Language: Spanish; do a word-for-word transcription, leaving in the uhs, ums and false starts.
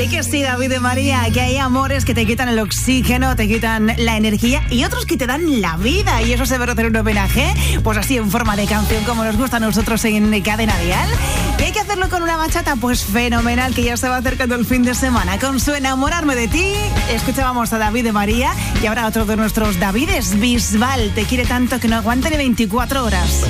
Y que sí, David de María, que hay amores que te quitan el oxígeno, te quitan la energía y otros que te dan la vida. Y eso se merece un homenaje, pues así en forma de canción, como nos gusta a nosotros en Cadena Dial. Y hay que hacerlo con una bachata, pues fenomenal, que ya se va acercando el fin de semana. Con su Enamorarme de ti, escuchábamos a David de María y ahora otro de nuestros Davides, Bisbal. Te quiere tanto que no aguanta ni veinticuatro horas.